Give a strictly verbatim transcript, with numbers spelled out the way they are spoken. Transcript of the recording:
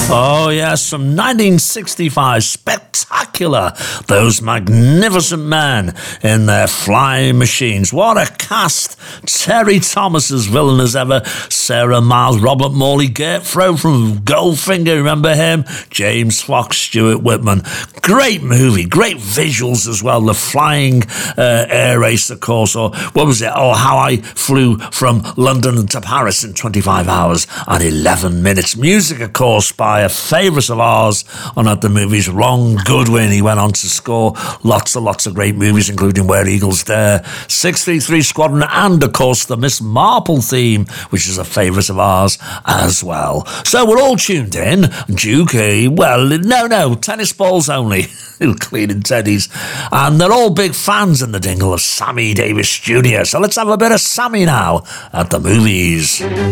Oh, yes, from nineteen sixty-five, spectacular. Those magnificent men in their flying machines. What a cast. Terry Thomas as villain as ever. Sarah Miles, Robert Morley, Gert Froh from Goldfinger, remember him? James Fox, Stuart Whitman. Great movie, great visuals as well. The flying uh, air race, of course, or what was it? Oh, how I flew from London to Paris in twenty-five hours and eleven minutes. Music, of course, by a favourite of ours on at the movies, Ron Goodwin. He went on to score lots and lots of great movies, including Where Eagles Dare, six three three Squadron, and, of course, the Miss Marple theme, which is a favourite of ours as well. So we're all tuned in. Duke, well, no, no, tennis balls only. Cleaning teddies. And they're all big fans in the dingle of Sammy Davis Junior So let's have a bit of Sammy now at the movies.